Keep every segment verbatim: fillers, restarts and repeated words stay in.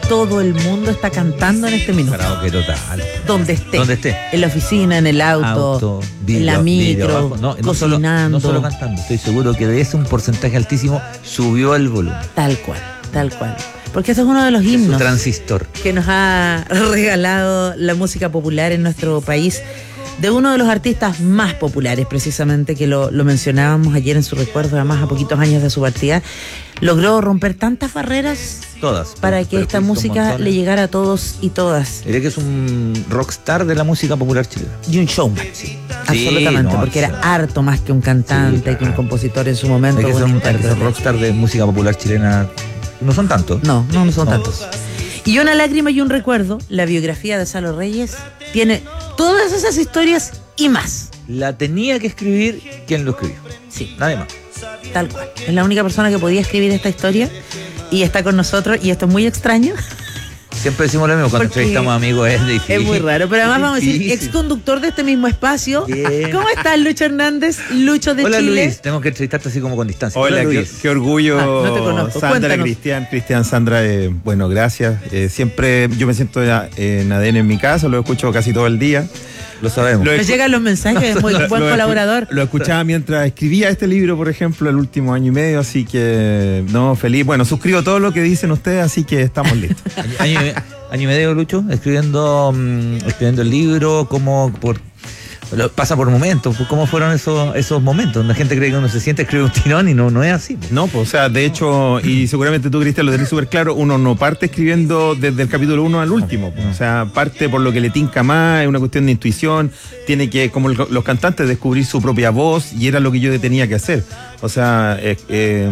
todo el mundo está cantando en este minuto. Karaoke total. Donde esté. Donde esté. En la oficina, en el auto, Auto, video, en la micro, video, no, no cocinando. solo, no solo cantando, estoy seguro que de ese un porcentaje altísimo subió el volumen. Tal cual, tal cual. Porque eso es uno de los himnos. Su transistor. Que nos ha regalado la música popular en nuestro país. De uno de los artistas más populares, precisamente, que lo, lo mencionábamos ayer en su recuerdo, además a poquitos años de su partida, logró romper tantas barreras. Todas. Para pero, que pero esta música le llegara a todos y todas. Diría que es un rockstar de la música popular chilena. Y un showman, sí. Absolutamente, no, porque o sea, era harto más que un cantante, sí, claro, que un compositor en su momento. Hay que ser un, un rockstar de música popular chilena. No son tantos. No, no, no son no. tantos. Y Una lágrima y un recuerdo, la biografía de Salo Reyes, tiene todas esas historias y más. La tenía que escribir quien lo escribió. Sí. Nadie más. Tal cual. Es la única persona que podía escribir esta historia y está con nosotros, y esto es muy extraño. Siempre decimos lo mismo cuando Porque entrevistamos amigos, es difícil. Es muy raro, pero además vamos a decir, ex conductor de este mismo espacio. Bien. ¿Cómo estás, Lucho Hernández? Lucho de Hola, Chile. Hola, Luis, tengo que entrevistarte así como con distancia. Hola, Hola qué, Luis. qué orgullo. Ah, no te conozco. Sandra, Cuéntanos. Cristian, Cristian, Sandra, eh, bueno, gracias. Eh, siempre yo me siento en A D N en mi casa, lo escucho casi todo el día. Lo sabemos. Lo Me llegan los mensajes, es muy lo, buen lo colaborador. Lo escuchaba mientras escribía este libro, por ejemplo, el último año y medio, así que, no, feliz. Bueno, suscribo todo lo que dicen ustedes, así que estamos listos. año, año, año y medio, Lucho, escribiendo, um, escribiendo el libro, como por... Pasa por momentos. ¿Cómo fueron esos, esos momentos? La gente cree que uno se siente, escribe un tirón y no, no es así. No, pues, o sea, de hecho, y seguramente tú, Cristian, lo tenés súper claro, uno no parte escribiendo desde el capítulo uno al último. Pues. O sea, parte por lo que le tinca más, es una cuestión de intuición, tiene que, como los cantantes, descubrir su propia voz, y era lo que yo tenía que hacer. O sea, eh, eh,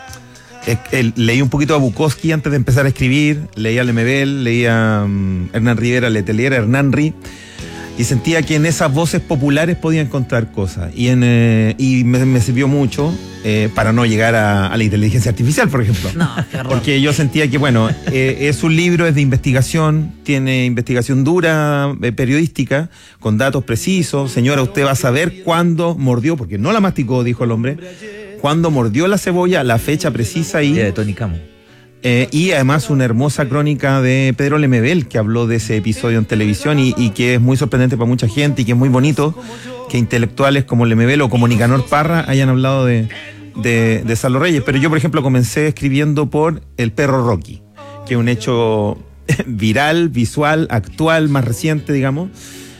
eh, eh, leí un poquito a Bukowski antes de empezar a escribir, leía a Lemebel, leía a um, Hernán Rivera, Letelier, Hernán Ri. Y sentía que en esas voces populares podía encontrar cosas. Y, en, eh, y me, me sirvió mucho eh, para no llegar a, a la inteligencia artificial, por ejemplo. No, qué horror. Porque yo sentía que, bueno, eh, es un libro, es de investigación, tiene investigación dura, eh, periodística, con datos precisos. Señora, usted va a saber cuándo mordió, porque no la masticó, dijo el hombre, cuándo mordió la cebolla, la fecha precisa y... de Tony Camo. Eh, y además una hermosa crónica de Pedro Lemebel, que habló de ese episodio en televisión y, y que es muy sorprendente para mucha gente y que es muy bonito que intelectuales como Lemebel o como Nicanor Parra hayan hablado de, de, de Salo Reyes. Pero yo, por ejemplo, comencé escribiendo por El perro Rocky, que es un hecho viral, visual, actual, más reciente, digamos.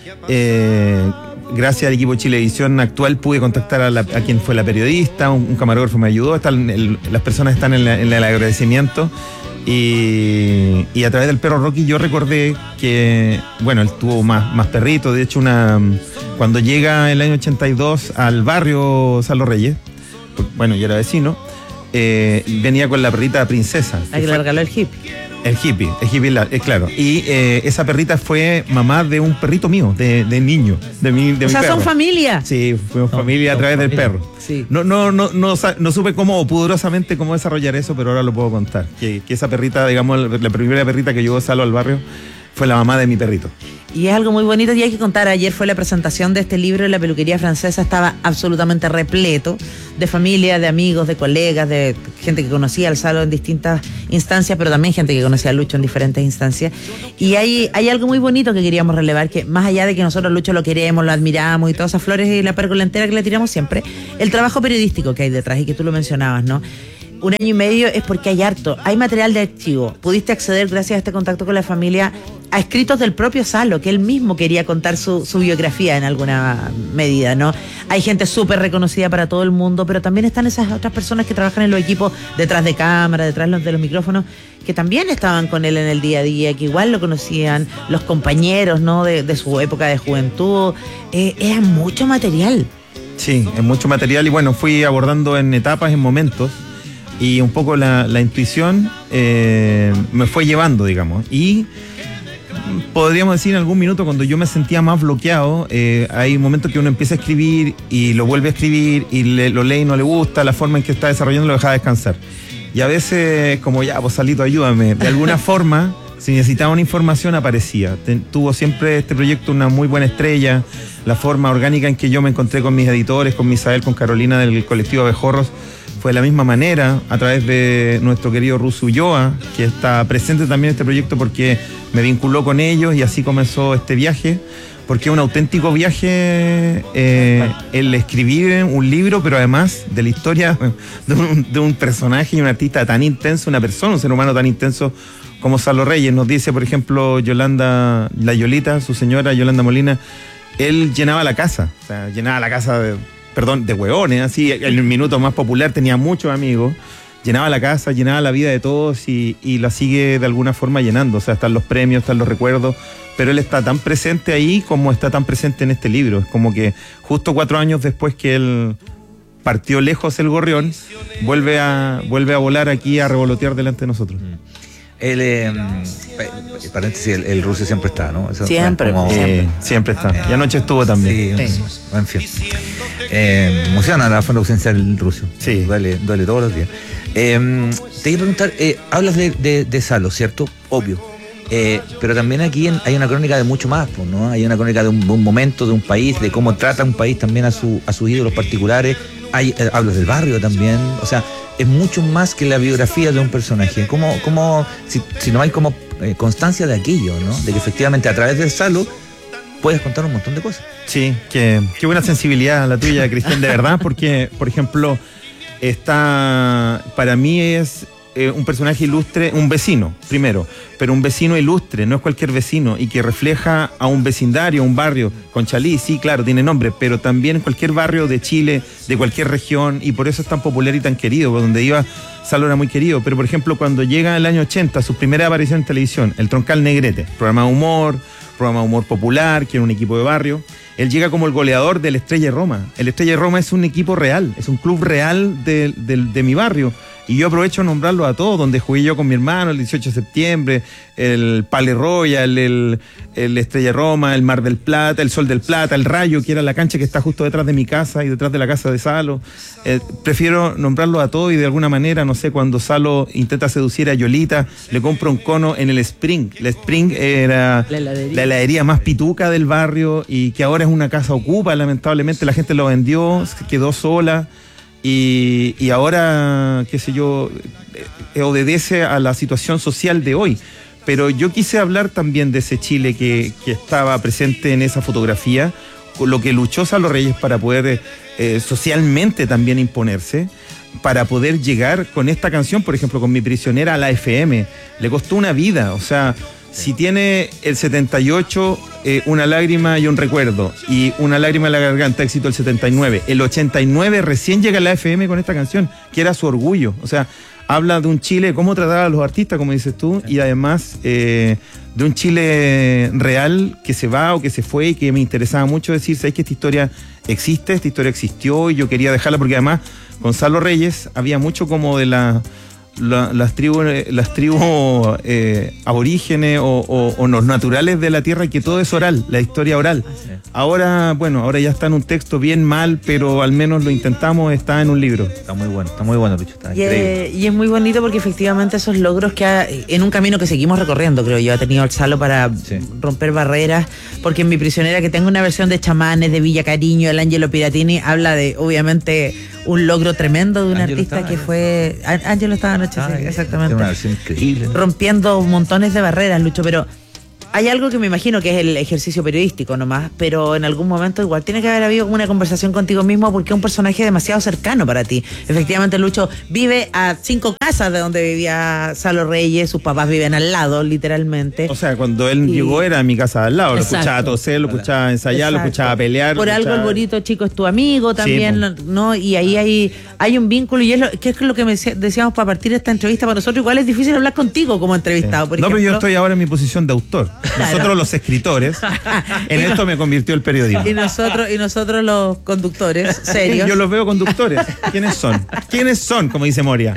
Eh, gracias al equipo Chilevisión actual pude contactar a, la, a quien fue la periodista, un, un camarógrafo me ayudó, están el, las personas están en, la, en el agradecimiento y, y a través del perro Rocky yo recordé que, bueno, él tuvo más, más perritos, de hecho una cuando llega el año ochenta y dos al barrio Salo Reyes, bueno, yo era vecino, eh, venía con la perrita Princesa. Hay que le regaló el hippie. El hippie, el hippie, es claro. Y eh, esa perrita fue mamá de un perrito mío, de, de niño, de mi, de o mi sea, perro. ¿son familia? Sí, fuimos no, familia a través familia. del perro. Sí. No, no, no, no, no supe cómo, pudorosamente, cómo desarrollar eso, pero ahora lo puedo contar. Que, que esa perrita, digamos, la primera perrita que llevó Salo al barrio, fue la mamá de mi perrito. Y es algo muy bonito y hay que contar, ayer fue la presentación de este libro en la peluquería francesa, estaba absolutamente repleto de familia, de amigos, de colegas, de gente que conocía al Salo en distintas instancias, pero también gente que conocía a Lucho en diferentes instancias. Y hay, hay algo muy bonito que queríamos relevar, que más allá de que nosotros Lucho lo queremos, lo admiramos y todas esas flores y la pérgola entera que le tiramos siempre, el trabajo periodístico que hay detrás y que tú lo mencionabas, ¿no? Un año y medio es porque hay harto, hay material de archivo. Pudiste acceder, gracias a este contacto con la familia, a escritos del propio Salo, que él mismo quería contar su, su biografía en alguna medida, ¿no? Hay gente súper reconocida para todo el mundo, pero también están esas otras personas que trabajan en los equipos detrás de cámara, detrás de los micrófonos, que también estaban con él en el día a día, que igual lo conocían, los compañeros, ¿no? De, de su época de juventud. Eh, era mucho material. Sí, es mucho material y bueno, fui abordando en etapas, en momentos. Y un poco la, la intuición eh, me fue llevando, digamos. Y podríamos decir en algún minuto cuando yo me sentía más bloqueado, eh, hay momentos que uno empieza a escribir y lo vuelve a escribir y le, lo lee y no le gusta, la forma en que está desarrollando lo deja descansar. Y a veces como ya, pues Salito, ayúdame. De alguna forma, si necesitaba una información, aparecía. Ten, tuvo siempre este proyecto una muy buena estrella. La forma orgánica en que yo me encontré con mis editores, con Misael, con Carolina del colectivo Abejorros, fue de la misma manera a través de nuestro querido Russo Ulloa, que está presente también en este proyecto porque me vinculó con ellos y así comenzó este viaje, porque es un auténtico viaje eh, el escribir un libro, pero además de la historia de un, de un personaje y un artista tan intenso, una persona, un ser humano tan intenso como Salo Reyes. Nos dice, por ejemplo, Yolanda, la Yolita, su señora Yolanda Molina, él llenaba la casa, o sea, llenaba la casa de, perdón, de hueones, así, en el minuto más popular tenía muchos amigos, llenaba la casa, llenaba la vida de todos y, y la sigue de alguna forma llenando, o sea, están los premios, están los recuerdos, pero él está tan presente ahí como está tan presente en este libro. Es como que justo cuatro años después que él partió lejos el gorrión, vuelve a, vuelve a volar aquí, a revolotear delante de nosotros. El, eh, paréntesis, el, el Russo siempre está, ¿no? Eso siempre, como, siempre. Eh, siempre está. Y anoche estuvo también. Sí, sí. En fin. Eh, emociona la forma de ausencia del Russo. Sí. Duele, duele todos los días. Eh, te iba a preguntar, eh, hablas de, de, de Salo, ¿cierto? Obvio. Eh, pero también aquí en, hay una crónica de mucho más, pues, ¿no? Hay una crónica de un, de un momento, de un país, de cómo trata un país también a, su, a sus ídolos particulares. Hay, eh, hablas del barrio también, o sea, es mucho más que la biografía de un personaje. Como, como si, si no hay como eh, constancia de aquello, ¿no? De que efectivamente a través del Salo puedes contar un montón de cosas. Sí, qué, qué buena sensibilidad la tuya, Cristian, de verdad, porque, por ejemplo, está, para mí es eh, un personaje ilustre, un vecino, primero, pero un vecino ilustre, no es cualquier vecino, y que refleja a un vecindario, un barrio. Conchalí, sí, claro, tiene nombre, pero también cualquier barrio de Chile, de cualquier región, y por eso es tan popular y tan querido, por donde iba Salo era muy querido. Pero, por ejemplo, cuando llega el año ochenta, su primera aparición en televisión, El Troncal Negrete, programa de humor, programa de humor popular, que era un equipo de barrio, él llega como el goleador del Estrella Roma. El Estrella Roma es un equipo real, es un club real de, de, de mi barrio. Y yo aprovecho a nombrarlo a todos, donde jugué yo con mi hermano el dieciocho de septiembre, el Pale Royal, el, el Estrella Roma, el Mar del Plata, el Sol del Plata, el Rayo, que era la cancha que está justo detrás de mi casa y detrás de la casa de Salo. Eh, prefiero nombrarlo a todos y de alguna manera, no sé, cuando Salo intenta seducir a Yolita, le compra un cono en el Spring. El Spring era la heladería. la heladería más pituca del barrio y que ahora es una casa ocupa, lamentablemente la gente lo vendió, se quedó sola. Y, y ahora, qué sé yo, eh, obedece a la situación social de hoy. Pero yo quise hablar también de ese Chile que, que estaba presente en esa fotografía, con lo que luchó Salo Reyes para poder eh, socialmente también imponerse, para poder llegar con esta canción, por ejemplo, con Mi Prisionera a la F M. Le costó una vida, o sea, si tiene el setenta y ocho eh, Una lágrima y un recuerdo y Una lágrima en la garganta, éxito el setenta y nueve, el ochenta y nueve recién llega a la F M con esta canción, que era su orgullo. O sea, habla de un Chile, cómo trataba a los artistas, como dices tú, y además eh, de un Chile real que se va o que se fue y que me interesaba mucho decir, ¿sabes que esta historia existe? Esta historia existió y yo quería dejarla porque además con Salo Reyes había mucho como de la... La, las tribus las tribus eh, aborígenes o, o, o los naturales de la tierra, que todo es oral, la historia oral. Ahora, bueno, ahora ya está en un texto bien mal, pero al menos lo intentamos, está en un libro. Está muy bueno, está muy bueno, Lucho, está Y, increíble. eh, y es muy bonito porque efectivamente esos logros que ha, en un camino que seguimos recorriendo, creo yo, ha tenido el Salo para Sí. romper barreras, porque en Mi Prisionera, que tengo una versión de Chamanes, de Villa Cariño, el Ángelo Piratini, habla de, obviamente, un logro tremendo de un Ángelo artista estaba, que ¿no? fue... Á- Ángelo estaba anoche, Ah, sí, exactamente. Tiene una versión increíble, ¿no? Rompiendo montones de barreras, Lucho, pero hay algo que me imagino que es el ejercicio periodístico nomás, pero en algún momento igual tiene que haber habido como una conversación contigo mismo porque es un personaje demasiado cercano para ti. Efectivamente, Lucho vive a cinco casas de donde vivía Salo Reyes, sus papás viven al lado, literalmente. O sea, cuando él Y- llegó era mi casa de al lado, lo Exacto. escuchaba toser, lo escuchaba ensayar, lo Exacto. escuchaba pelear. lo Por algo escuchaba- el bonito chico es tu amigo también, Sí, ¿no? Y ahí hay, hay un vínculo y es lo, que es lo que me decía- decíamos para partir de esta entrevista. Para nosotros igual es difícil hablar contigo como entrevistado, por No, pero yo ejemplo. estoy ahora en mi posición de autor. Nosotros los escritores, en Y no- esto me convirtió el periodismo. Y nosotros, y nosotros los conductores serios. Yo los veo conductores. ¿Quiénes son? ¿Quiénes son? Como dice Moria.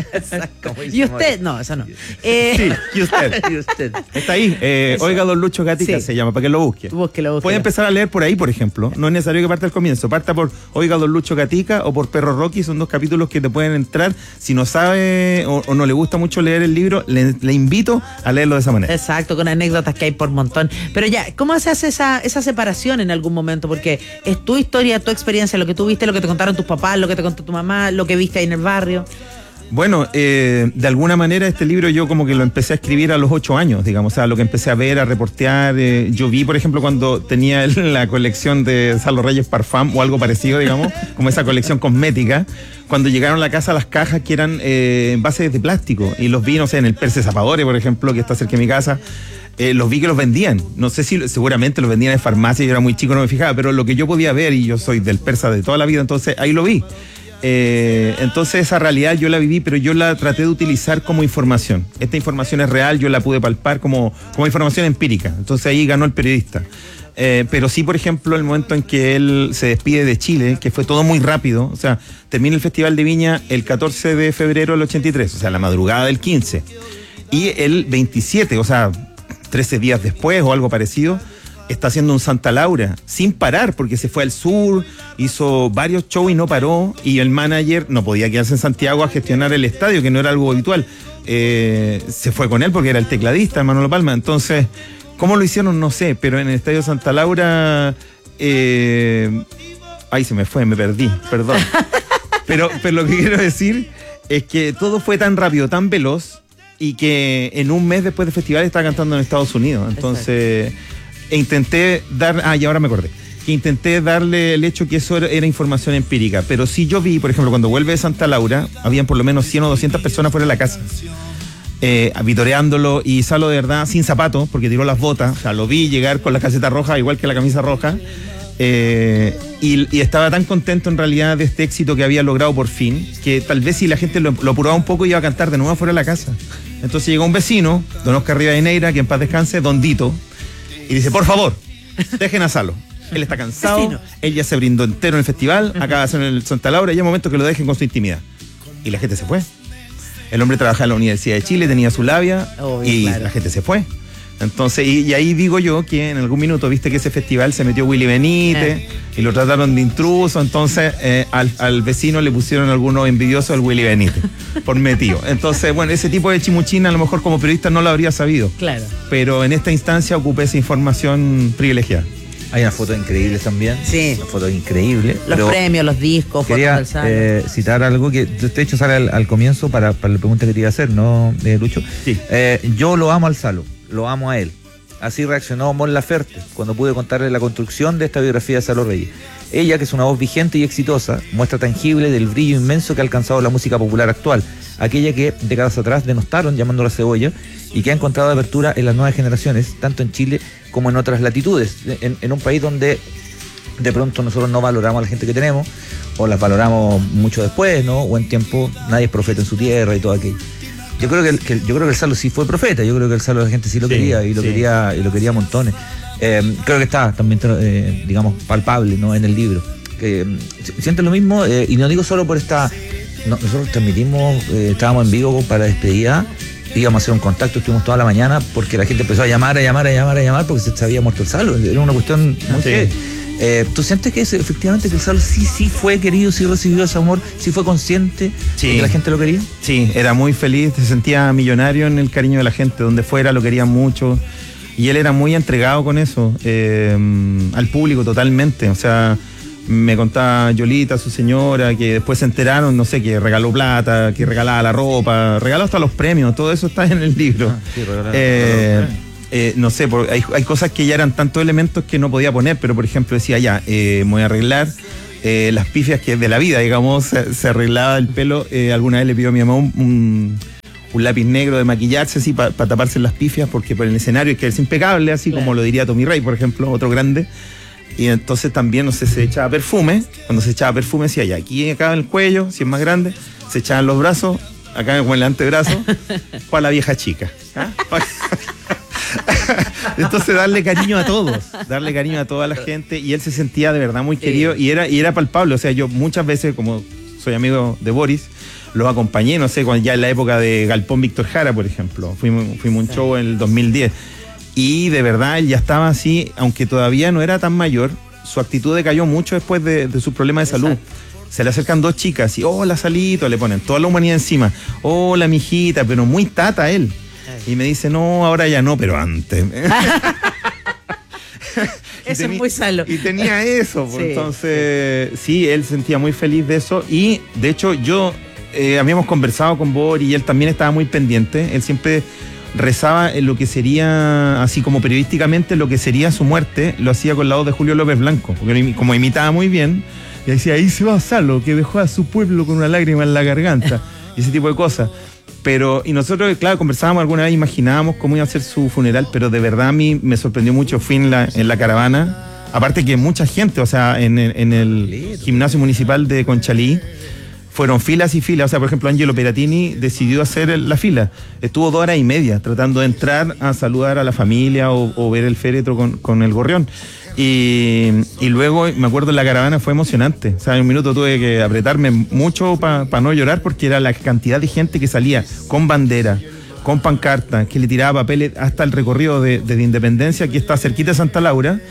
Y usted, no, eso no. Eh, Sí, y usted. Y usted. Está ahí. Eh, Oiga, don Lucho Gatica Sí. se llama, para que lo busque. Búsquelo, búsquelo. Puede empezar a leer por ahí, por ejemplo. No es necesario que parta al comienzo. Parta por Oiga, don Lucho Gatica o por Perro Rocky. Son dos capítulos que te pueden entrar. Si no sabe o, o no le gusta mucho leer el libro, le, le invito a leerlo de esa manera. Exacto, con anécdotas que hay por montón. Pero ya, ¿cómo se hace esa, esa separación en algún momento? Porque es tu historia, tu experiencia, lo que tú viste, lo que te contaron tus papás, lo que te contó tu mamá, lo que viste ahí en el barrio. Bueno, eh, de alguna manera este libro yo como que lo empecé a escribir a los ocho años, digamos, o sea, lo que empecé a ver, a reportear. Eh, yo vi, por ejemplo, cuando tenía la colección de Salo Reyes Parfum o algo parecido, digamos, como esa colección cosmética, cuando llegaron a la casa las cajas que eran eh, envases de plástico, y los vi, no sé, en el Perse Zapadore, por ejemplo, que está cerca de mi casa. Eh, los vi que los vendían, no sé si seguramente los vendían en farmacia, yo era muy chico, no me fijaba, pero lo que yo podía ver, y yo soy del Persa de toda la vida, entonces ahí lo vi. Eh, entonces esa realidad yo la viví, pero yo la traté de utilizar como información. Esta información es real, yo la pude palpar como, como información empírica. Entonces ahí ganó el periodista. Eh, pero sí, por ejemplo, el momento en que él se despide de Chile, que fue todo muy rápido. O sea, termina el Festival de Viña el catorce de febrero del ochenta y tres, o sea, la madrugada del quince. Y el veintisiete, o sea, trece días después o algo parecido, está haciendo un Santa Laura sin parar, porque se fue al sur, hizo varios shows y no paró, y el manager no podía quedarse en Santiago a gestionar el estadio, que no era algo habitual. Eh, se fue con él porque era el tecladista, Manolo Palma. Entonces, ¿cómo lo hicieron? No sé, pero en el estadio Santa Laura... Eh, ay, se me fue, me perdí, perdón. Pero, pero lo que quiero decir es que todo fue tan rápido, tan veloz, y que en un mes después del festival estaba cantando en Estados Unidos. Entonces... E intenté dar, ah, y ahora me acordé, que intenté darle el hecho que eso era, era información empírica, pero sí yo vi, por ejemplo, cuando vuelve de Santa Laura, habían por lo menos cien o doscientas personas fuera de la casa, eh, vitoreándolo, y Salo de verdad sin zapatos, porque tiró las botas, o sea, lo vi llegar con la caseta roja, igual que la camisa roja, eh, y, y estaba tan contento en realidad de este éxito que había logrado por fin, que tal vez si la gente lo, lo apuraba un poco iba a cantar de nuevo fuera de la casa. Entonces llegó un vecino, don Oscar Rivadeneira, que en paz descanse, don Dito, y dice, por favor, dejen a Salo. Él está cansado, vecino. Él ya se brindó entero en el festival, uh-huh. Acaba de hacer en el Santa Laura, y es momento que lo dejen con su intimidad. Y la gente se fue. El hombre trabajaba en la Universidad de Chile, tenía su labia, oh, y claro. La gente se fue. Entonces, y, y ahí digo yo que en algún minuto viste que ese festival se metió Willy Benítez, eh. y lo trataron de intruso, entonces eh, al, al vecino le pusieron algunos envidiosos al Willy Benítez, por metido. Entonces, bueno, ese tipo de chimuchina a lo mejor como periodista no lo habría sabido. Claro. Pero en esta instancia ocupé esa información privilegiada. Hay unas fotos increíbles también. Sí. Una foto increíble. Los premios, los discos, quería, fotos del Salo. Eh, citar algo que de hecho sale al, al comienzo para, para la pregunta que te iba a hacer, ¿no, eh, Lucho? Sí. Eh, yo lo amo al Salo, lo amo a él. Así reaccionó Mon Laferte cuando pude contarle la construcción de esta biografía de Salo Reyes. Ella, que es una voz vigente y exitosa, muestra tangible del brillo inmenso que ha alcanzado la música popular actual, aquella que décadas atrás denostaron llamándola cebolla, y que ha encontrado apertura en las nuevas generaciones, tanto en Chile como en otras latitudes, en, en un país donde de pronto nosotros no valoramos a la gente que tenemos, o las valoramos mucho después, ¿no? O en tiempo, nadie es profeta en su tierra y todo aquello. Yo creo que, el, que yo creo que el Salo sí fue profeta, yo creo que el Salo la gente sí lo sí, quería y lo sí. quería y lo quería montones. Eh, creo que está también, eh, digamos, palpable, ¿no? En el libro. Que eh, sienten lo mismo, eh, y no digo solo por esta. No, nosotros transmitimos, eh, estábamos en vivo para despedida, íbamos a hacer un contacto, estuvimos toda la mañana porque la gente empezó a llamar, a llamar, a llamar, a llamar porque se había muerto el Salo. Era una cuestión muy sí. Eh, ¿Tú sientes que es, efectivamente que el Salo sí, sí fue querido, sí recibió ese amor, sí fue consciente sí. de que la gente lo quería? Sí, era muy feliz, se sentía millonario en el cariño de la gente, donde fuera lo querían mucho, y él era muy entregado con eso, eh, al público totalmente. O sea, me contaba Yolita, su señora, que después se enteraron, no sé, que regaló plata, que regalaba la ropa, regaló hasta los premios, todo eso está en el libro. Ah, sí, regaló, eh, regaló Eh, no sé, por, hay, hay cosas que ya eran tantos elementos que no podía poner, pero por ejemplo decía ya, eh, me voy a arreglar eh, las pifias que de la vida, digamos, se, se arreglaba el pelo, eh, alguna vez le pidió a mi mamá un, un, un lápiz negro de maquillarse así para pa taparse las pifias, porque por el escenario hay que es impecable, así claro. como lo diría Tommy Rey, por ejemplo, otro grande. Y entonces también, no sé, se echaba perfume, cuando se echaba perfume decía ya, aquí acá en el cuello, si es más grande, se echaban los brazos, acá en el antebrazo, para la vieja chica. ¿Ah? Entonces darle cariño a todos, darle cariño a toda la gente, y él se sentía de verdad muy querido, y era, y era palpable. O sea, yo muchas veces, como soy amigo de Boris, los acompañé, no sé, cuando ya en la época de Galpón Víctor Jara, por ejemplo, fuimos, fuimos un show en el dos mil diez, y de verdad él ya estaba así, aunque todavía no era tan mayor, su actitud decayó mucho después de, de sus problemas de salud. Se le acercan dos chicas y hola Salito, le ponen toda la humanidad encima, hola mijita, pero muy tata él. Y me dice, no, ahora ya no, pero antes. Eso es muy Salo. Y tenía eso, pues, Sí, entonces, sí. sí, él sentía muy feliz de eso. Y, de hecho, yo, eh, habíamos conversado con Boris y él también estaba muy pendiente. Él siempre rezaba en lo que sería, así como periodísticamente, lo que sería su muerte, lo hacía con la voz de Julio López Blanco, porque como imitaba muy bien, y decía, ahí se va Salo, que dejó a su pueblo con una lágrima en la garganta, y ese tipo de cosas. Pero, y nosotros, claro, conversábamos alguna vez, imaginábamos cómo iba a ser su funeral, pero de verdad a mí me sorprendió mucho. Fui en la, en la caravana, aparte que mucha gente, o sea, en el, en el gimnasio municipal de Conchalí, fueron filas y filas. O sea, por ejemplo, Angelo Peratini decidió hacer el, la fila. Estuvo dos horas y media tratando de entrar a saludar a la familia o, o ver el féretro con, con el gorrión. Y, y luego, me acuerdo, en la caravana fue emocionante. O sea, en un minuto tuve que apretarme mucho para pa no llorar, porque era la cantidad de gente que salía con bandera, con pancarta, que le tiraba papeles hasta el recorrido de, de Independencia, que está cerquita de Santa Laura.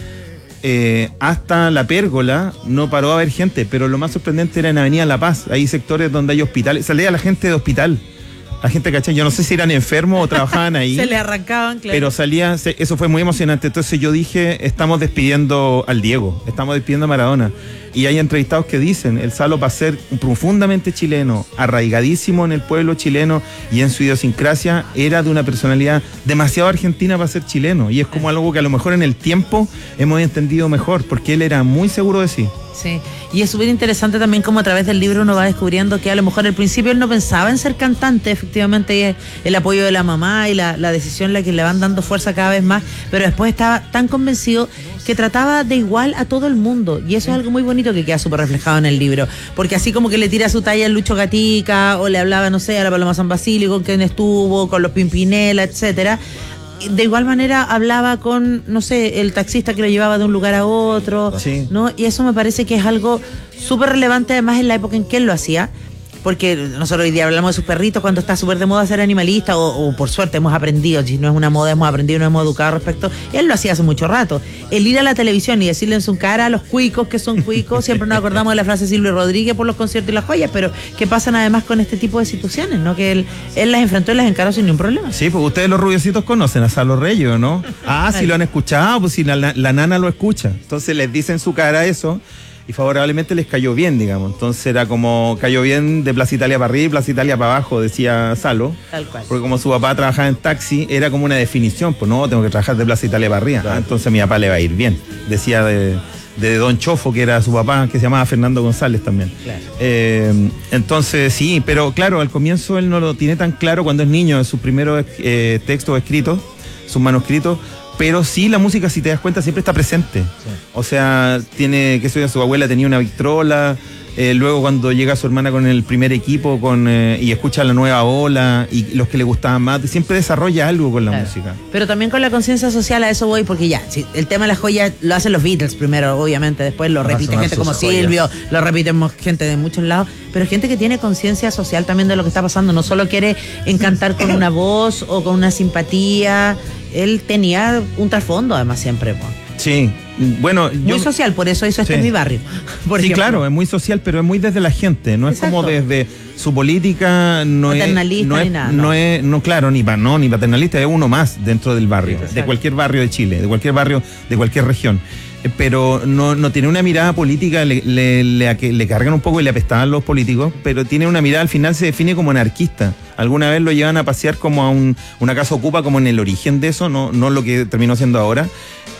Eh, hasta la pérgola no paró a haber gente, pero lo más sorprendente era en Avenida La Paz. Hay sectores donde hay hospitales, salía la gente de hospital, la gente, ¿cachai? Yo no sé si eran enfermos o trabajaban ahí. Se le arrancaban, claro. Pero salía, eso fue muy emocionante. Entonces yo dije, estamos despidiendo al Diego, estamos despidiendo a Maradona. Y hay entrevistados que dicen, el Salo, para ser profundamente chileno, arraigadísimo en el pueblo chileno y en su idiosincrasia, era de una personalidad demasiado argentina para ser chileno. Y es como algo que a lo mejor en el tiempo hemos entendido mejor, porque él era muy seguro de sí. Sí, y es súper interesante también como a través del libro uno va descubriendo que a lo mejor al principio él no pensaba en ser cantante, efectivamente el apoyo de la mamá y la, la decisión la que le van dando fuerza cada vez más, pero después estaba tan convencido que trataba de igual a todo el mundo, y eso es algo muy bonito que queda súper reflejado en el libro, porque así como que le tira su talla al Lucho Gatica, o le hablaba, no sé, a la Paloma San Basilio, con quien estuvo, con los Pimpinela, etcétera. De igual manera hablaba con, no sé, el taxista que lo llevaba de un lugar a otro, sí. ¿no? Y eso me parece que es algo súper relevante, además en la época en que él lo hacía, porque nosotros hoy día hablamos de sus perritos cuando está súper de moda ser animalista, o, o por suerte hemos aprendido, si no es una moda, hemos aprendido y nos hemos educado al respecto. Él lo hacía hace mucho rato. El ir a la televisión y decirle en su cara a los cuicos que son cuicos, siempre nos acordamos de la frase de Silvio Rodríguez por los conciertos y las joyas, pero que pasan además con este tipo de situaciones, ¿no? Que él, él las enfrentó y las encaró sin ningún problema. Sí, pues ustedes los rubiositos conocen a Salo Reyes, ¿no? Ah, si lo han escuchado, pues si la, la, la nana lo escucha. Entonces les dice en su cara eso, y favorablemente les cayó bien, digamos. Entonces era como, cayó bien de Plaza Italia para arriba y Plaza Italia para abajo, decía Salo. Tal cual. Porque como su papá trabajaba en taxi, era como una definición, pues no, tengo que trabajar de Plaza Italia para arriba. Claro. Ah, entonces a mi papá le va a ir bien. Decía de, de Don Chofo, que era su papá, que se llamaba Fernando González también. Claro. Eh, entonces sí, pero claro, al comienzo él no lo tiene tan claro cuando es niño, en sus primeros eh, textos escritos, sus manuscritos. Pero sí, la música, si te das cuenta, siempre está presente. Sí. O sea, tiene, que soy su abuela tenía una Victrola, eh, luego cuando llega su hermana con el primer equipo con eh, y escucha la nueva ola, y los que le gustaban más, siempre desarrolla algo con la claro. música. Pero también con la conciencia social, a eso voy, porque ya, si el tema de la joya lo hacen los Beatles primero, obviamente, después lo repite gente como Silvio, lo repiten gente de muchos lados, pero gente que tiene conciencia social también de lo que está pasando, no solo quiere encantar con una voz o con una simpatía. Él tenía un trasfondo, además, siempre. ¿no? Sí, bueno. Muy yo, social, por eso hizo Este sí. es mi barrio. Por sí, ejemplo. Claro, es muy social, pero es muy desde la gente, no Exacto. es como desde su política, no paternalista es. No ni es, nada. No, no es, no, claro, ni, no, ni paternalista, es uno más dentro del barrio, Exacto. de cualquier barrio de Chile, de cualquier barrio, de cualquier región. Pero no, no tiene una mirada política, le, le, le, le cargan un poco y le apestaban los políticos, pero tiene una mirada, al final se define como anarquista. Alguna vez lo llevan a pasear como a un, una casa ocupa, como en el origen de eso, no, no lo que terminó siendo ahora.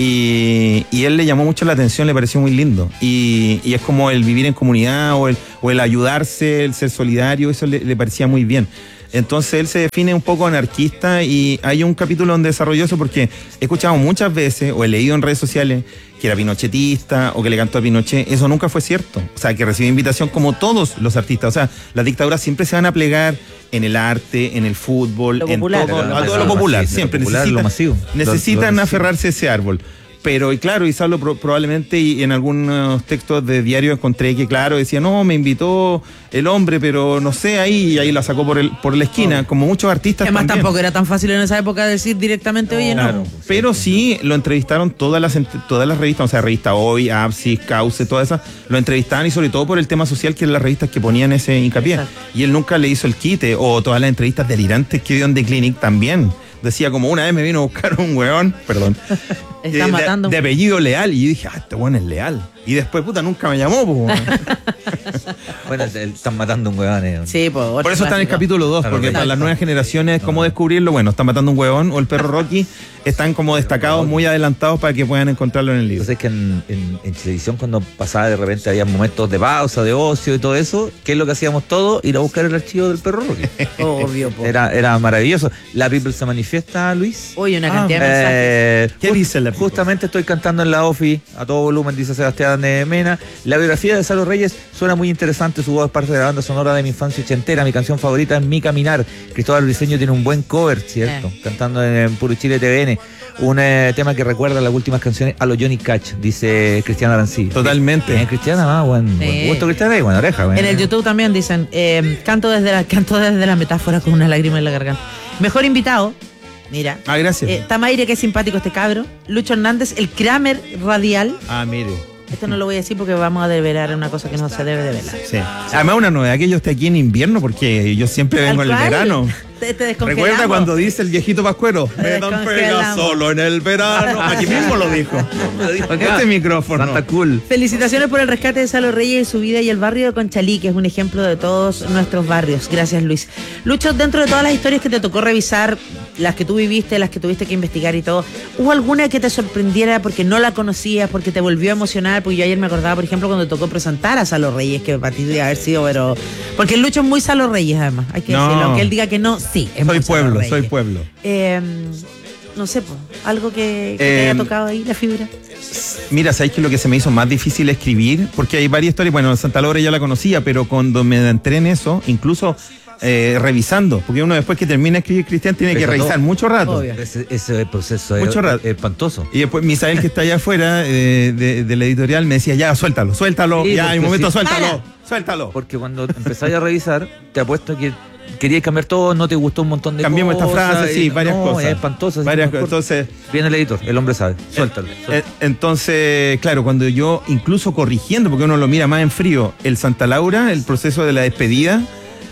Y, y él le llamó mucho la atención, le pareció muy lindo. Y, y es como el vivir en comunidad o el, o el ayudarse, el ser solidario, eso le, le parecía muy bien. Entonces él se define un poco anarquista, y hay un capítulo donde desarrolló eso, porque he escuchado muchas veces o he leído en redes sociales que era pinochetista o que le cantó a Pinochet. Eso nunca fue cierto. O sea, que recibió invitación como todos los artistas. O sea, las dictaduras siempre se van a plegar en el arte, en el fútbol, en todo, a todo lo popular. Siempre necesitan, necesitan aferrarse a ese árbol. Pero, y claro, y Salo pro, probablemente, y en algunos textos de diario encontré que, claro, decía, no, me invitó el hombre, pero no sé, ahí, y ahí la sacó por el por la esquina, oh. como muchos artistas. Además, también. Tampoco era tan fácil en esa época decir directamente, oye, no. Claro, pero sí, lo entrevistaron todas las todas las revistas, o sea, Revista Hoy, Absis, Cauce, todas esas, lo entrevistaban, y sobre todo por el tema social, que eran las revistas que ponían ese hincapié. Exacto. Y él nunca le hizo el quite, o todas las entrevistas delirantes que dio en The Clinic también. decía como una vez me vino a buscar un weón, perdón, Está de, matando. de apellido Leal, y yo dije, ah, este weón es Leal. Y después, puta, nunca me llamó, pues. Bueno, están matando un huevón. Eh. Sí, pues, Por eso está en el capítulo dos, porque Exacto. para las nuevas generaciones, ¿cómo descubrirlo? Bueno, están matando un huevón o el perro Rocky, están como destacados, muy adelantados para que puedan encontrarlo en el libro. Entonces es que en, en, en televisión cuando pasaba de repente había momentos de pausa, de ocio y todo eso, ¿qué es lo que hacíamos todos? Ir a buscar el archivo del perro Rocky. Obvio, po. Era, era maravilloso. La People se manifiesta, Luis. Oye, una Ah, cantidad de mensajes. Eh, ¿Qué dice la People? Justamente estoy cantando en la OFI a todo volumen, dice Sebastián de Mena. La biografía de Salo Reyes suena muy interesante, su voz es parte de la banda sonora de mi infancia ochentera, mi canción favorita es Mi Caminar. Cristóbal Briseño tiene un buen cover, ¿cierto? Eh. Cantando en, en Puro Chile T V N. Un eh, tema que recuerda las últimas canciones a los Johnny Cash, dice Cristiana Arancibia. Totalmente. Bien, Cristiana, ah, buen, Sí. buen gusto, Cristiana, y buena oreja. En el YouTube también dicen, eh, canto, desde la, canto desde la metáfora con una lágrima en la garganta. Mejor invitado, mira. Ah, gracias. Eh, Tamaire, qué simpático este cabro. Lucho Hernández, el Kramer radial. Ah, mire. Esto no lo voy a decir porque vamos a develar una cosa que no se debe develar. Sí. Además, una novedad que yo esté aquí en invierno, porque yo siempre vengo en el Tal cual. verano. Te, te descongelamos. ¿Recuerda cuando dice el viejito Pascuero? Te Me dan pega descongelamos. solo en el verano. Aquí mismo lo dijo. Lo dijo acá. Este micrófono. Santa cool. Felicitaciones por el rescate de Salo Reyes y su vida y el barrio de Conchalí, que es un ejemplo de todos nuestros barrios. Gracias, Luis. Lucho, dentro de todas las historias que te tocó revisar, las que tú viviste, las que tuviste que investigar y todo, ¿hubo alguna que te sorprendiera porque no la conocías, porque te volvió a emocionar? Porque yo ayer me acordaba, por ejemplo, cuando tocó presentar a Salo Reyes, que para ti debe haber sido, pero... Porque el Lucho es muy Salo Reyes, además, hay que No. decirlo. Aunque él diga que no, sí, es Soy muy Salo pueblo, Reyes. soy pueblo. Eh, no sé, po, algo que, que te Eh, haya tocado ahí, la fibra. Mira, ¿sabes qué es lo que se me hizo más difícil escribir? Porque hay varias historias, bueno, Santa Laura ya la conocía, pero cuando me entré en eso, incluso eh, revisando, porque uno después que termina de escribir, Cristian, tiene que Pesa revisar todo. mucho rato. Obvio. Ese, ese proceso Mucho es, rato. es espantoso. Y después Misael, que está allá afuera eh, de, de la editorial, me decía, ya, suéltalo, suéltalo, Sí, ya, porque hay un momento, sí. suéltalo, Para. suéltalo. Porque cuando empezáis a revisar, te apuesto que querías cambiar todo, no te gustó un montón de Cambiemos esta cosas. frase, sí, y- varias no, cosas. Es espantoso. así Varias que cosas. mejor Entonces, viene el editor, el hombre sabe. Suéltalo. Eh, suéltalo. entonces, claro, cuando yo, incluso corrigiendo, porque uno lo mira más en frío, el Santa Laura, el proceso de la despedida,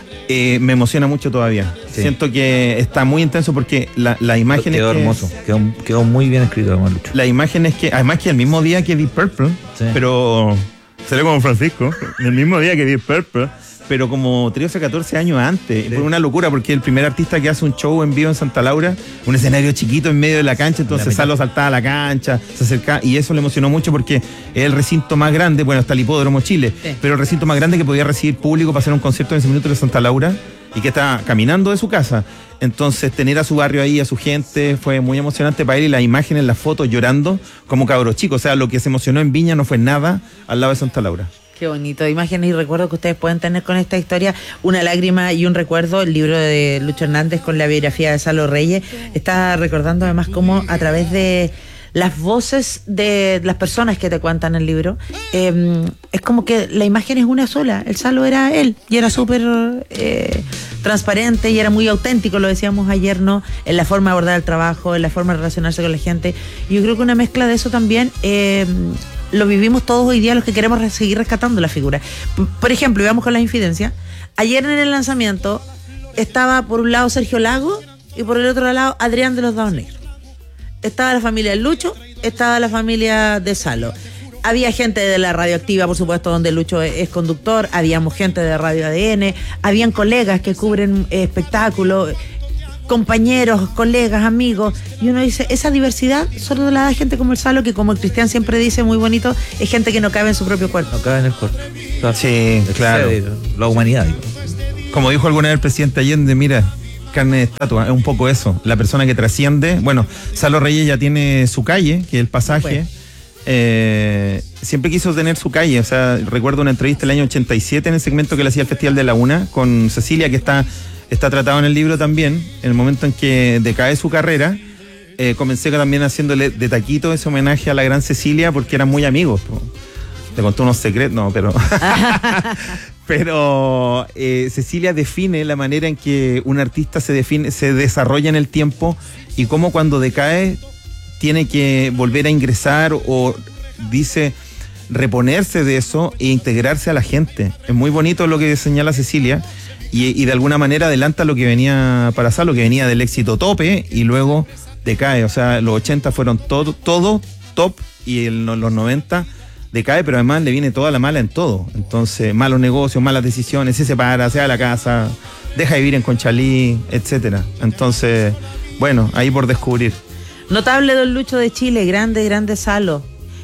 eh, me emociona mucho todavía. Sí. Siento que está muy intenso porque la, la imagen Quedó es que, hermoso. Quedó, quedó muy bien escrito, hermano Lucho. La imagen es que, además que el mismo día que Deep Purple, Sí. pero salió como Francisco, el mismo día que Deep Purple, pero como trece o catorce años antes. Sí. Fue una locura porque el primer artista que hace un show en vivo en Santa Laura, un escenario chiquito en medio de la cancha, entonces La mitad. Salo saltaba a la cancha, se acercaba, y eso le emocionó mucho porque es el recinto más grande, bueno, está el Hipódromo Chile, Sí. pero el recinto más grande que podía recibir público para hacer un concierto en ese minuto de Santa Laura y que está caminando de su casa. Entonces, tener a su barrio ahí, a su gente, fue muy emocionante para él, y las imágenes, las fotos llorando como cabro chico. O sea, lo que se emocionó en Viña no fue nada al lado de Santa Laura. Qué bonito, imágenes y recuerdos que ustedes pueden tener con esta historia. Una lágrima y un recuerdo, el libro de Lucho Hernández con la biografía de Salo Reyes. Está recordando además cómo a través de las voces de las personas que te cuentan el libro, eh, es como que la imagen es una sola. El Salo era él y era súper eh, transparente y era muy auténtico, lo decíamos ayer, ¿no? En la forma de abordar el trabajo, en la forma de relacionarse con la gente. Y yo creo que una mezcla de eso también... Eh, lo vivimos todos hoy día los que queremos re- seguir rescatando la figura. P- Por ejemplo, y vamos con la infidencia, ayer en el lanzamiento estaba por un lado Sergio Lago y por el otro lado Adrián de los Dados Negros. Estaba la familia de Lucho, estaba la familia de Salo. Había gente de la Radioactiva, por supuesto, donde Lucho es, es conductor, habíamos gente de Radio A D N, habían colegas que cubren eh, espectáculos, compañeros, colegas, amigos, y uno dice, esa diversidad solo la da gente como el Salo, que como el Cristian siempre dice muy bonito, es gente que no cabe en su propio cuerpo. No cabe en el cuerpo. O sea, Sí, claro. excede La humanidad. digo. Como dijo alguna vez el presidente Allende, mira, carne de estatua, es un poco eso. La persona que trasciende. Bueno, Salo Reyes ya tiene su calle, que es el Pasaje. Bueno. Eh, siempre quiso tener su calle. O sea, recuerdo una entrevista el año ochenta y siete en el segmento que le hacía el Festival de la Una con Cecilia, que está, está tratado en el libro también. En el momento en que decae su carrera, eh, comencé también haciéndole de taquito ese homenaje a la gran Cecilia porque eran muy amigos. Po. Te contó unos secretos, no, pero... pero eh, Cecilia define la manera en que un artista se define, se desarrolla en el tiempo y cómo cuando decae tiene que volver a ingresar o dice reponerse de eso e integrarse a la gente. Es muy bonito lo que señala Cecilia y, y de alguna manera adelanta lo que venía para Salo, que venía del éxito tope y luego decae. O sea, los ochenta fueron todo, todo top y en los noventa decae, pero además le viene toda la mala en todo. Entonces, malos negocios, malas decisiones, se separa, se va a la casa, deja de vivir en Conchalí, etcétera. Entonces, bueno, ahí por descubrir. Notable don Lucho de Chile, grande, grande Salo.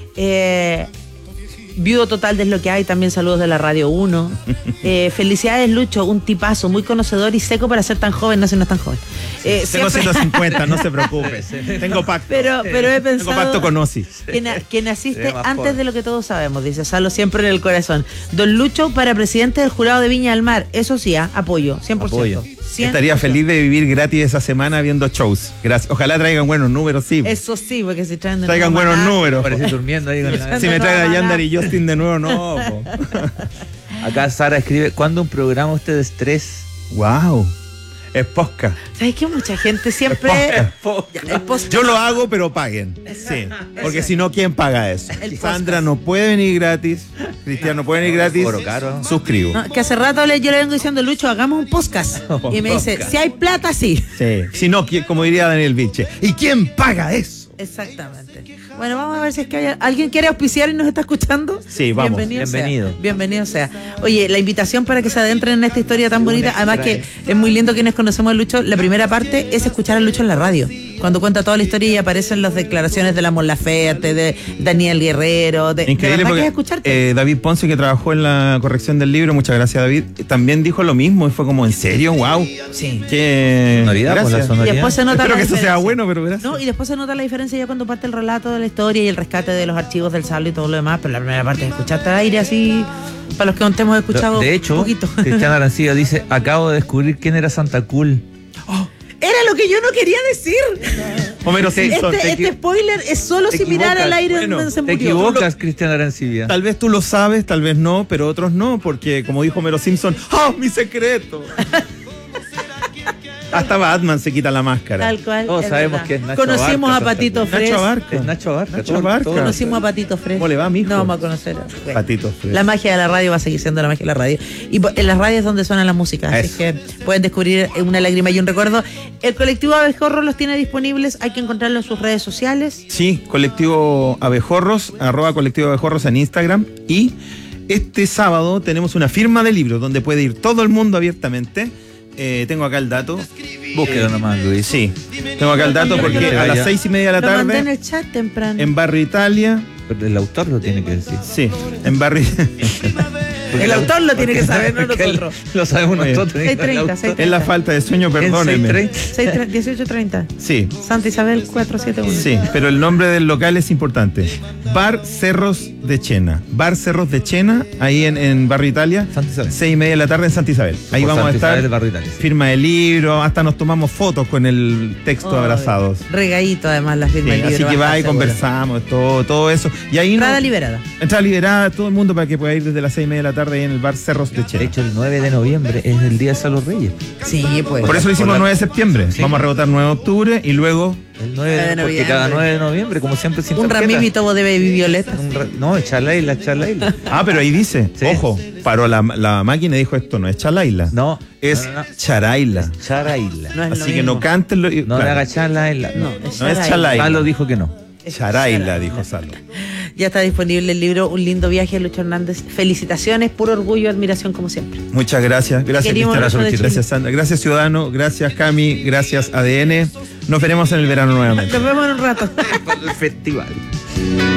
Eh, viudo total de lo que hay, también saludos de la Radio uno. Eh, felicidades Lucho, un tipazo, muy conocedor y seco para ser tan joven, no sé, no es tan joven. Eh, Tengo siempre- ciento cincuenta, no se preocupe. Tengo pacto. Pero, pero he Tengo pacto pensado con Osi. que, na- que naciste Sería más antes joven. de lo que todos sabemos, dice Salo siempre en el corazón. Don Lucho para presidente del jurado de Viña del Mar, eso sí, ¿ah? apoyo, cien por ciento. Apoyo. cien por ciento. Estaría feliz de vivir gratis esa semana viendo shows. Gracias. Ojalá traigan buenos números, sí. Eso sí, porque si traen de Traigan nuevo buenos maná- números. Parece durmiendo ahí con la... Si me traen a Yandar y Justin de nuevo, no. po. Acá Sara escribe, ¿cuándo un programa ustedes tres? Wow. Es posca. ¿Sabes que mucha gente siempre... El post- Yo lo hago, pero paguen. Sí. Porque Eso. si no, ¿quién paga eso? El Sandra no puede venir gratis. Cristian no puede venir gratis. Cobro caro. Suscribo. No, que hace rato le- yo le vengo diciendo, Lucho, hagamos un podcast. Y me dice, si hay plata, sí. Sí. Si no, ¿quién- como diría Daniel Viche. ¿Y quién paga eso? Exactamente. Bueno, vamos a ver si es que hay- alguien quiere auspiciar y nos está escuchando. Sí, vamos. Bienvenido, Bienvenido. Sea. Bienvenido sea. Oye, la invitación para que se adentren en esta historia tan bonita, además que es muy lindo quienes conocemos a Lucho. La primera parte es escuchar a Lucho en la radio, cuando cuenta toda la historia y aparecen las declaraciones de la Mon Laferte, de Daniel Guerrero, de, de Increíble verdad que porque es escucharte. eh, David Ponce, que trabajó en la corrección del libro, muchas gracias David, también dijo lo mismo y fue como, ¿en serio? ¡Wow! Sí. Qué Sonoridad, pues, la gracias. Y sonoridad. después se nota Espero la que eso sea diferencia. bueno, pero gracias. No, y después se nota la diferencia ya cuando parte el relato de la historia y el rescate de los archivos del Salo y todo lo demás, pero la primera parte es escucharte al aire así, para los que no te hemos escuchado De un hecho, poquito. Cristian Arancilla dice, acabo de descubrir quién era Santa Cool. Era lo que yo no quería decir. Homero Te- Simpson. Este, te este equi- spoiler es solo te si mirar equivocas. al aire Bueno, donde se Te murió. equivocas, Cristian Arancilla. Tal vez tú lo sabes, tal vez no, pero otros no, porque como dijo Homero Simpson, ¡ah, mi secreto! Hasta Batman se quita la máscara. Tal cual. Todos es sabemos verdad. que es Nacho Conocimos Abarca, a Patito Santa Fres. Nacho Abarca. Es Nacho Abarca. Nacho todo- Abarca. todo- Conocimos a Patito Fres. ¿Cómo le va, mijo? No vamos a conocer. Bueno, Patito Fres. La magia de la radio va a seguir siendo la magia de la radio. Y po- en las radios es donde suena la música. Así Eso. que pueden descubrir una lágrima y un recuerdo. El colectivo Abejorro los tiene disponibles. Hay que encontrarlo en sus redes sociales. Sí, colectivo Abejorros, arroba colectivo Abejorros en Instagram. Y este sábado tenemos una firma de libros donde puede ir todo el mundo abiertamente. Eh, tengo acá el dato. Búsquelo nomás, Luis. Sí, tengo acá el dato porque a las seis y media de la Lo mandé en tarde el chat temprano. en Barrio Italia. Pero el autor lo tiene que decir. Sí, en Barrio. El autor lo tiene que saber, no Porque nosotros. Lo sabemos Muy bien. nosotros. seis treinta, el autor. seis Es la falta de sueño, En perdónenme. seis treinta. dieciocho treinta. Sí, Santa Isabel cuatrocientos setenta y uno. sí, pero el nombre del local es importante. Bar Cerros de Chena. Bar Cerros de Chena, ahí en, en Barrio Italia. Santa Isabel. Seis y media de la tarde en Santa Isabel. Ahí Por vamos Santa a estar. Isabel de Barrio Italia, sí. Firma de libro, hasta nos tomamos fotos con el texto Ay, abrazados. Regadito además la firma Sí, del libro. así que va a va y estar segura. conversamos, todo, todo eso. Y ahí no, Entrada liberada. entrada liberada, todo el mundo para que pueda ir desde las seis y media de la tarde ahí en el bar Cerros de De Chena. hecho, el nueve de noviembre es el Día de San los Reyes. Sí, pues. Por eso lo hicimos por el la- nueve de septiembre. Sí. Vamos a rebotar nueve de octubre y luego. El nueve nueve de de porque noviembre. cada nueve de noviembre, como siempre, sin Un tarjeta. ramito de baby violeta. Un ra- No, Chalaila, Chalaila. Ah, pero ahí dice, Sí. ojo, paró la, la máquina y dijo esto no es Chalaila. No, Es no, no, no. Charaila. Charaila. No es lo Así que mismo. no canten lo. No le claro. haga Chalaila. No, No, es No es Charaila. Chalaila. Salo dijo que no. Charaila, dijo Salo. Ya está disponible el libro Un lindo viaje de Lucho Hernández. Felicitaciones, puro orgullo y admiración como siempre. Muchas gracias. Gracias, Querimos Cristian. mucho de Chile. Gracias, Sandra. Gracias, Ciudadano. Gracias, Cami. Gracias, A D N. Nos veremos en el verano nuevamente. Nos vemos en un rato. El festival.